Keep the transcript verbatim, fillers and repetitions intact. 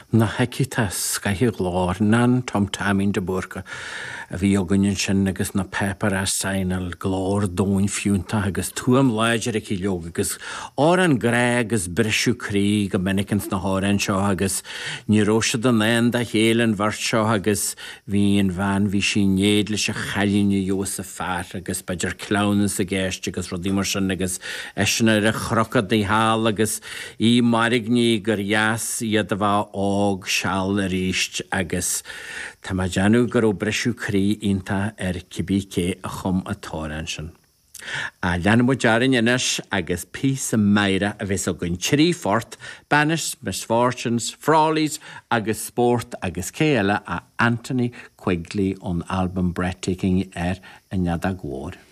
Na heicitá scaithí glár nan tom tamín de burca a bhí ogannin sin agus na pepper a sainal glór dóin fiúnta agus tuam leidir a leog agus á an gré agus brisú crí go minicins na háran seo agus níróise den len a hélan bhar seo agus hí an bhean hí sin néad leis a chalíne Jós a fear agus beidir clownas a ggéist agus rodí mar sin agus eisina a chrocad í hál agus í marigní gur jas iad a bh ág seall a ríist agus tá ma deanú gur ó brisú crí ínta ar cibí cé a chum a tóran sin. A leanna mo dearan inis agus pís a meire a bheits a gunn trí fort, Banis, Misfortunes, Frawleys agus Sport agus céile a Anthony Quigley on album Breathtaking ar a nead a glór.